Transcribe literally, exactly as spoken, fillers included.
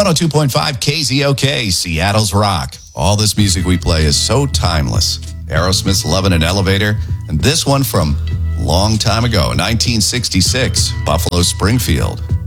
oh two point five K Z O K, Seattle's Rock. All this music we play is so timeless. Aerosmith's Lovin' an Elevator, and this one from long time ago, nineteen sixty-six, Buffalo Springfield.